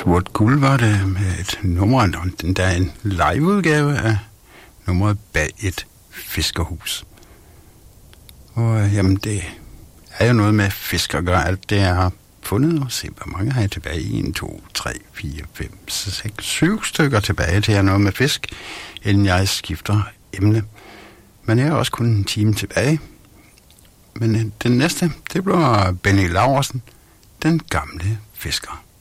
Sort Guld var det med et nummer, og der er en liveudgave af nummeret Bag et fiskerhus. Og jamen, det er jo noget med fisk at gøre. Alt det, jeg har fundet, og se, hvor mange har jeg tilbage? 1, 2, 3, 4, 5, 6, 7 stykker tilbage til at noget med fisk, inden jeg skifter emne. Men jeg har også kun en time tilbage. Men den næste, det bliver Benny Laursen, den gamle fisker.